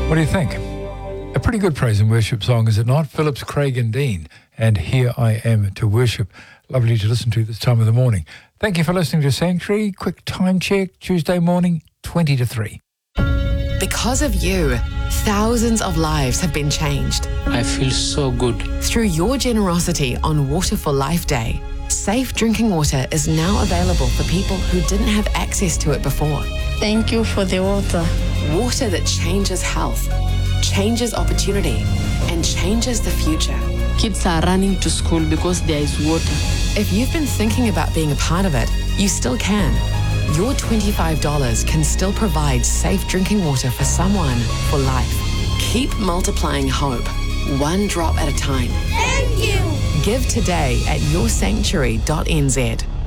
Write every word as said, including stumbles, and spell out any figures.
What do you think? A pretty good praise and worship song, is it not? Phillips, Craig and Dean, and Here I Am to Worship. Lovely to listen to this time of the morning. Thank you for listening to Sanctuary. Quick time check, Tuesday morning, twenty to three. Because of you, thousands of lives have been changed. I feel so good. Through your generosity on Water for Life Day, safe drinking water is now available for people who didn't have access to it before. Thank you for the water. Water that changes health, changes opportunity, and changes the future. Kids are running to school because there is water. If you've been thinking about being a part of it, you still can. Your twenty-five dollars can still provide safe drinking water for someone for life. Keep multiplying hope, one drop at a time. Thank you. Give today at your sanctuary dot n z.